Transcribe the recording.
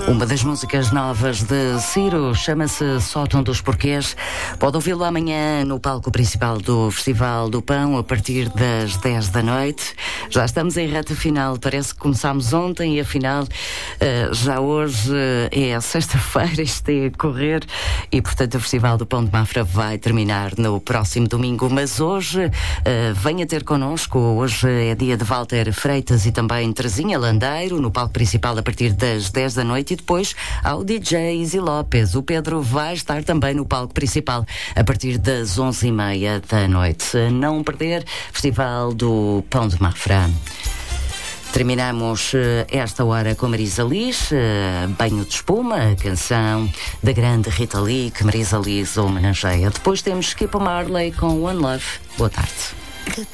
Uma das músicas novas de Ciro chama-se Sótão dos Porquês. Pode ouvi-lo amanhã no palco principal do Festival do Pão, a partir das 10 da noite. Já estamos em reta final, parece que começámos ontem e afinal já hoje é sexta-feira, isto é a correr e portanto o Festival do Pão de Mafra vai terminar no próximo domingo, mas hoje venha ter connosco, hoje é dia de Walter Freitas e também Terezinha Landeiro no palco principal a partir das 10 da noite e depois ao DJ Easy Lopes. O Pedro vai estar também no palco principal a partir das 11h30 da noite. Não perder, Festival do Pão de Mafra. Terminamos esta hora com Marisa Liz, Banho de Espuma, a canção da grande Rita Lee, que Marisa Liz homenageia. Depois temos Skip Marley com One Love. Boa tarde.